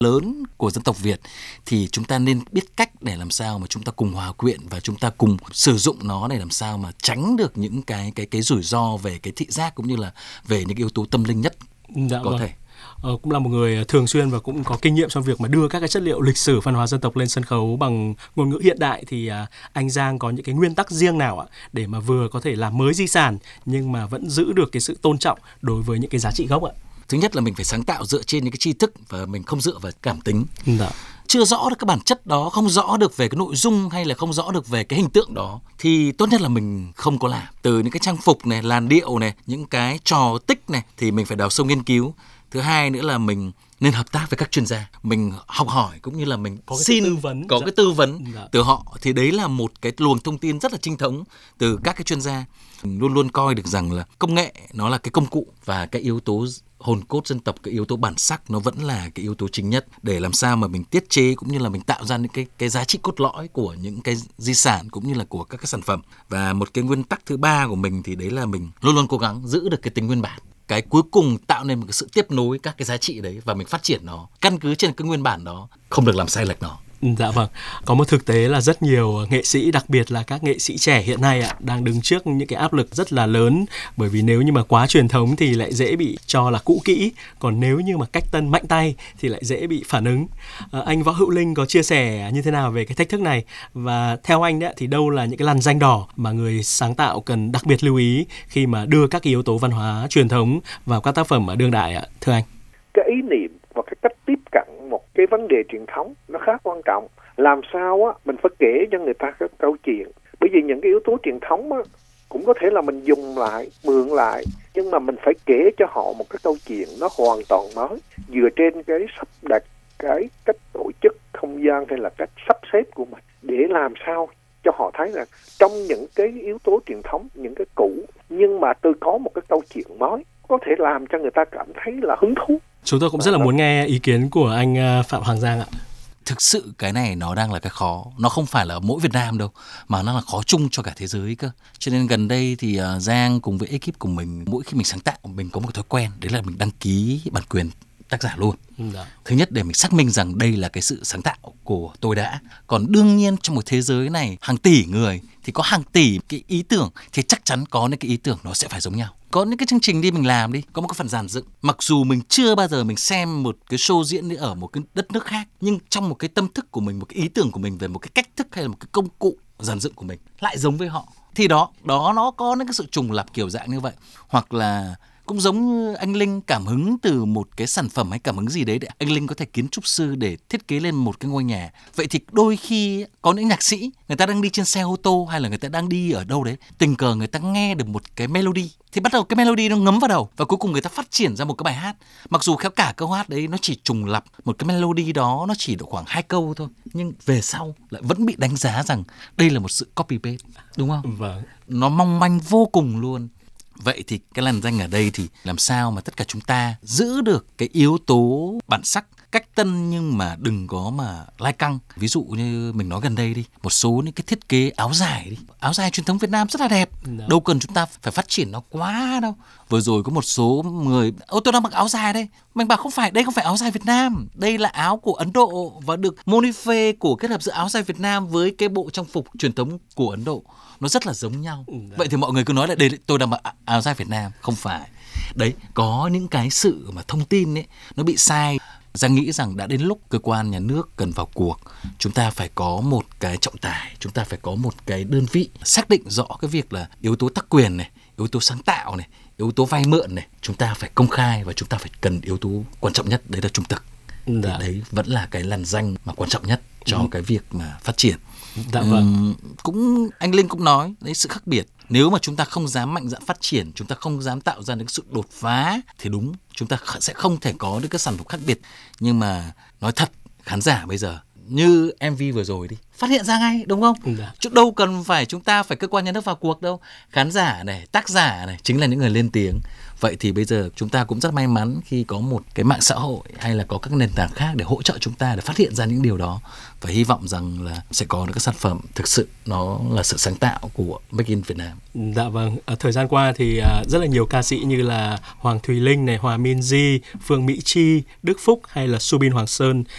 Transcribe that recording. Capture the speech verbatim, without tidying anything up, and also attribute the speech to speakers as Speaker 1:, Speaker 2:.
Speaker 1: lớn của dân tộc Việt thì chúng ta nên biết cách để làm sao mà chúng ta cùng hòa quyện và chúng ta cùng sử dụng nó để làm sao mà tránh được những cái cái cái rủi ro về cái thị giác cũng như là về những yếu tố tâm linh nhất
Speaker 2: dạ,
Speaker 1: có
Speaker 2: vâng.
Speaker 1: thể.
Speaker 2: Ờ, cũng là một người thường xuyên và cũng có kinh nghiệm trong việc mà đưa các cái chất liệu lịch sử văn hóa dân tộc lên sân khấu bằng ngôn ngữ hiện đại, thì à, anh Giang có những cái nguyên tắc riêng nào ạ để mà vừa có thể làm mới di sản nhưng mà vẫn giữ được cái sự tôn trọng đối với những cái giá trị gốc ạ?
Speaker 1: Thứ nhất là mình phải sáng tạo dựa trên những cái tri thức và mình không dựa vào cảm tính.
Speaker 2: Dạ.
Speaker 1: Chưa rõ được cái bản chất đó, không rõ được về cái nội dung hay là không rõ được về cái hình tượng đó thì tốt nhất là mình không có làm. Từ những cái trang phục này, làn điệu này, những cái trò tích này thì mình phải đào sâu nghiên cứu. Thứ hai nữa là mình nên hợp tác với các chuyên gia, mình học hỏi cũng như là mình
Speaker 2: có cái
Speaker 1: xin
Speaker 2: tư vấn,
Speaker 1: có
Speaker 2: dạ.
Speaker 1: cái tư vấn
Speaker 2: dạ.
Speaker 1: từ họ, thì đấy là một cái luồng thông tin rất là chính thống từ các cái chuyên gia. Mình luôn luôn coi được rằng là công nghệ nó là cái công cụ và cái yếu tố hồn cốt dân tộc, cái yếu tố bản sắc nó vẫn là cái yếu tố chính nhất để làm sao mà mình tiết chế cũng như là mình tạo ra những cái cái giá trị cốt lõi của những cái di sản cũng như là của các cái sản phẩm. Và một cái nguyên tắc thứ ba của mình thì đấy là mình luôn luôn cố gắng giữ được cái tính nguyên bản. Cái cuối cùng tạo nên một cái sự tiếp nối các cái giá trị đấy và mình phát triển nó căn cứ trên cái nguyên bản đó, không được làm sai lệch nó.
Speaker 2: Dạ vâng, có một thực tế là rất nhiều nghệ sĩ, đặc biệt là các nghệ sĩ trẻ hiện nay ạ, đang đứng trước những cái áp lực rất là lớn, bởi vì nếu như mà quá truyền thống thì lại dễ bị cho là cũ kỹ, còn nếu như mà cách tân mạnh tay thì lại dễ bị phản ứng. À, anh Võ Hữu Linh có chia sẻ như thế nào về cái thách thức này, và theo anh đấy thì đâu là những cái lằn ranh đỏ mà người sáng tạo cần đặc biệt lưu ý khi mà đưa các cái yếu tố văn hóa truyền thống vào các tác phẩm ở đương đại ạ, thưa anh?
Speaker 3: Cái ý niệm và cái cách tiếp cận một cái vấn đề truyền thống nó khá quan trọng. Làm sao á mình phải kể cho người ta cái câu chuyện, bởi vì những cái yếu tố truyền thống á cũng có thể là mình dùng lại, mượn lại, nhưng mà mình phải kể cho họ một cái câu chuyện nó hoàn toàn mới, dựa trên cái sắp đặt, cái cách tổ chức không gian hay là cách sắp xếp của mình, để làm sao cho họ thấy rằng trong những cái yếu tố truyền thống, những cái cũ, nhưng mà tôi có một cái câu chuyện mới có thể làm cho người ta cảm thấy là hứng thú.
Speaker 2: Chúng tôi cũng rất là muốn nghe ý kiến của anh Phạm Hoàng Giang ạ.
Speaker 1: Thực sự cái này nó đang là cái khó, nó không phải là mỗi Việt Nam đâu, mà nó là khó chung cho cả thế giới cơ. Cho nên gần đây thì uh, Giang cùng với ekip của mình, mỗi khi mình sáng tạo mình có một thói quen, đấy là mình đăng ký bản quyền tác giả luôn.
Speaker 2: Dạ.
Speaker 1: Thứ nhất để mình xác minh rằng đây là cái sự sáng tạo của tôi đã. Còn đương nhiên trong một thế giới này hàng tỷ người thì có hàng tỷ cái ý tưởng, thì chắc chắn có những cái ý tưởng nó sẽ phải giống nhau. Có những cái chương trình đi mình làm đi, có một cái phần dàn dựng, mặc dù mình chưa bao giờ mình xem một cái show diễn đi ở một cái đất nước khác, nhưng trong một cái tâm thức của mình, một cái ý tưởng của mình về một cái cách thức hay là một cái công cụ dàn dựng của mình lại giống với họ, thì đó đó nó có những cái sự trùng lặp kiểu dạng như vậy. Hoặc là cũng giống như anh Linh cảm hứng từ một cái sản phẩm hay cảm hứng gì đấy để anh Linh có thể kiến trúc sư để thiết kế lên một cái ngôi nhà. Vậy thì đôi khi có những nhạc sĩ, người ta đang đi trên xe ô tô hay là người ta đang đi ở đâu đấy, tình cờ người ta nghe được một cái melody, thì bắt đầu cái melody nó ngấm vào đầu và cuối cùng người ta phát triển ra một cái bài hát. Mặc dù khéo cả câu hát đấy nó chỉ trùng lặp, một cái melody đó nó chỉ được khoảng hai câu thôi, nhưng về sau lại vẫn bị đánh giá rằng đây là một sự copy paste, đúng không?
Speaker 2: Vâng.
Speaker 1: Nó mong manh vô cùng luôn. Vậy thì cái làn danh ở đây thì làm sao mà tất cả chúng ta giữ được cái yếu tố bản sắc, cách tân nhưng mà đừng có mà lai căng. Ví dụ như mình nói gần đây đi, một số những cái thiết kế áo dài đi, áo dài truyền thống Việt Nam rất là đẹp, no. Đâu cần chúng ta phải phát triển nó quá đâu. Vừa rồi có một số người, ô tôi đang mặc áo dài đây, mình bảo không phải, đây không phải áo dài Việt Nam, đây là áo của Ấn Độ và được modified của kết hợp giữa áo dài Việt Nam với cái bộ trang phục truyền thống của Ấn Độ, nó rất là giống nhau. No. Vậy thì mọi người cứ nói là đây tôi đang mặc áo dài Việt Nam, không phải. Đấy, có những cái sự mà thông tin ấy nó bị sai. Giang nghĩ rằng đã đến lúc cơ quan nhà nước cần vào cuộc. Chúng ta phải có một cái trọng tài, chúng ta phải có một cái đơn vị xác định rõ cái việc là yếu tố tác quyền này, yếu tố sáng tạo này, yếu tố vay mượn này, chúng ta phải công khai và chúng ta phải cần yếu tố quan trọng nhất, đấy là trung thực. Dạ. Đấy vẫn là cái làn danh mà quan trọng nhất cho ừ. cái việc mà phát triển.
Speaker 2: Dạ vâng.
Speaker 1: Uhm, cũng anh Linh cũng nói đấy, sự khác biệt. Nếu mà chúng ta không dám mạnh dạn phát triển, chúng ta không dám tạo ra những sự đột phá thì đúng, chúng ta sẽ không thể có được cái sản phẩm khác biệt. Nhưng mà nói thật, khán giả bây giờ như em vê vừa rồi đi, phát hiện ra ngay, đúng không?
Speaker 2: Dạ.
Speaker 1: Chứ đâu cần phải chúng ta phải cơ quan nhà nước vào cuộc đâu. Khán giả này, tác giả này chính là những người lên tiếng. Vậy thì bây giờ chúng ta cũng rất may mắn khi có một cái mạng xã hội hay là có các nền tảng khác để hỗ trợ chúng ta để phát hiện ra những điều đó. Và hy vọng rằng là sẽ có được các sản phẩm thực sự nó là sự sáng tạo của Make in Việt Nam.
Speaker 2: Dạ vâng, à, thời gian qua thì à, rất là nhiều ca sĩ như là Hoàng Thùy Linh này, Hòa Minzy, Phương Mỹ Chi, Đức Phúc hay là Subin Hoàng Sơn